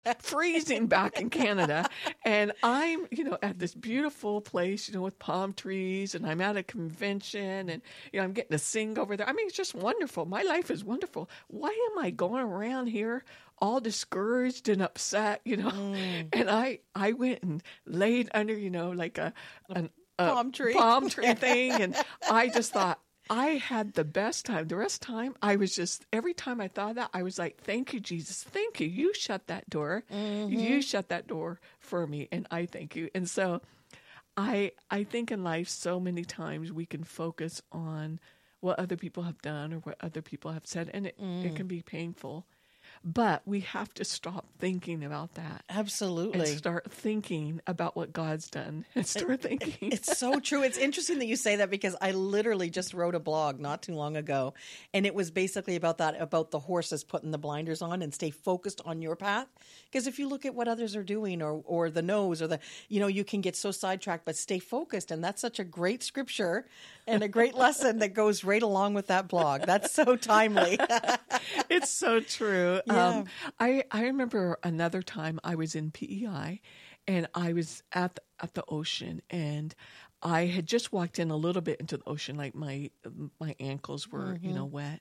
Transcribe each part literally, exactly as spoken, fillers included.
freezing back in Canada. And I'm, you know, at this beautiful place, you know, with palm trees, and I'm at a convention, and, you know, I'm getting to sing over there. I mean, it's just wonderful. My life is wonderful. Why am I going around here all discouraged and upset, you know? Mm. And I, I went and laid under, you know, like a, an, a palm tree, palm tree thing. And I just thought, I had the best time. The rest of the time, I was just, every time I thought of that, I was like, thank you, Jesus. Thank you. You shut that door. Mm-hmm. You shut that door for me, and I thank you. And so I I think in life so many times we can focus on what other people have done or what other people have said, and it, mm. it can be painful. But we have to stop thinking about that. Absolutely. And start thinking about what God's done. And start thinking. It's so true. It's interesting that you say that, because I literally just wrote a blog not too long ago. And it was basically about that, about the horses putting the blinders on and stay focused on your path. Because if you look at what others are doing, or or the nose, or the, you know, you can get so sidetracked, but stay focused. And that's such a great scripture and a great lesson that goes right along with that blog. That's so timely. It's so true. Yeah. Um, I, I remember another time I was in P E I, and I was at the, at the ocean, and I had just walked in a little bit into the ocean, like my my ankles were, mm-hmm. you know, wet.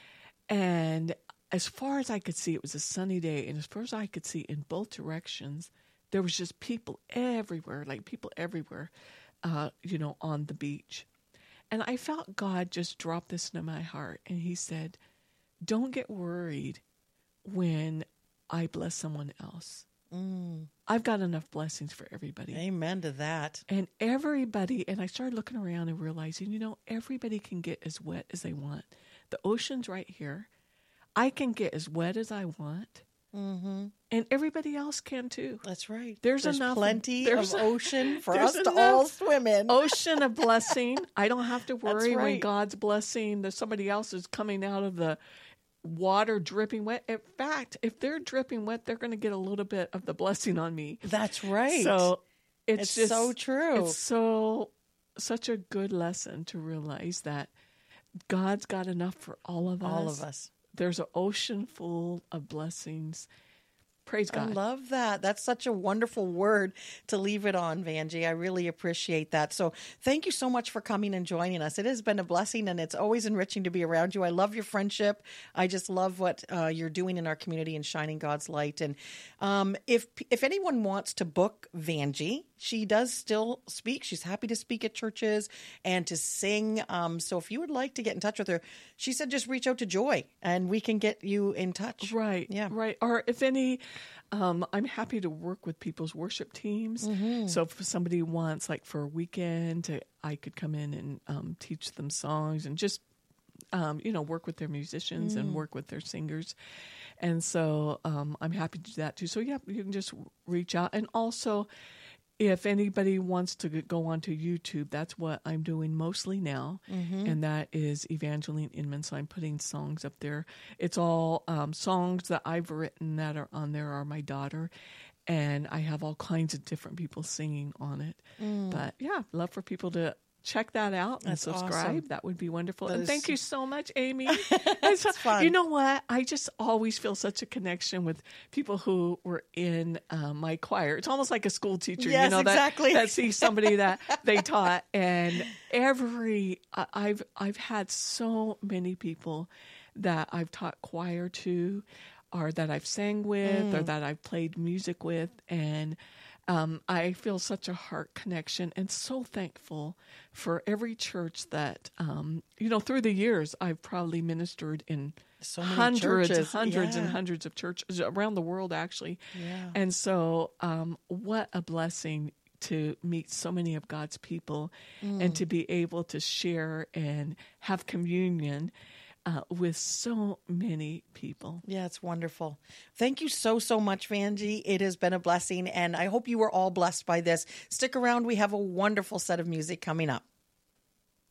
And as far as I could see, it was a sunny day, and as far as I could see in both directions, there was just people everywhere, like people everywhere, uh, you know, on the beach. And I felt God just drop this into my heart, and he said, don't get worried when I bless someone else. Mm. I've got enough blessings for everybody. Amen to that. And everybody, and I started looking around and realizing, you know, everybody can get as wet as they want. The ocean's right here. I can get as wet as I want. Mm-hmm. And everybody else can too. That's right. There's, there's enough plenty there's, of ocean for us to all swim in. Ocean of blessing. I don't have to worry right. when God's blessing that somebody else is coming out of the water dripping wet. In fact, if they're dripping wet, they're going to get a little bit of the blessing on me. That's right. So it's, it's just so true. It's so such a good lesson to realize that God's got enough for all of us. All of us. There's an ocean full of blessings. Praise God. I love that. That's such a wonderful word to leave it on, Vanjie. I really appreciate that. So thank you so much for coming and joining us. It has been a blessing, and it's always enriching to be around you. I love your friendship. I just love what uh, you're doing in our community and shining God's light. And um, if if anyone wants to book Vanjie, she does still speak. She's happy to speak at churches and to sing. Um, so if you would like to get in touch with her, she said just reach out to Joy and we can get you in touch. Right. Yeah. Right. Or if any, um, I'm happy to work with people's worship teams. Mm-hmm. So if somebody wants, like for a weekend, to, I could come in and um, teach them songs and just, um, you know, work with their musicians mm. and work with their singers. And so um, I'm happy to do that too. So yeah, you can just reach out. And also, if anybody wants to go onto YouTube, that's what I'm doing mostly now, mm-hmm. and that is Evangeline Inman. So I'm putting songs up there. It's all um, songs that I've written that are on there are my daughter, and I have all kinds of different people singing on it. Mm. But yeah, love for people to check that out and That's subscribe. Awesome. That would be wonderful. That and is... thank you so much, Amy. It's fun. You know what? I just always feel such a connection with people who were in uh, my choir. It's almost like a school teacher, yes, you know, exactly. that, that sees somebody that they taught. And every, uh, I've, I've had so many people that I've taught choir to, or that I've sang with, mm. or that I've played music with. And Um, I feel such a heart connection and so thankful for every church that, um, you know, through the years, I've probably ministered in so many hundreds, churches. hundreds yeah. and hundreds of churches around the world, actually. Yeah. And so um, what a blessing to meet so many of God's people mm. and to be able to share and have communion Uh, with so many people. Yeah, it's wonderful. Thank you so, so much, Vanjie. It has been a blessing, and I hope you were all blessed by this. Stick around. We have a wonderful set of music coming up.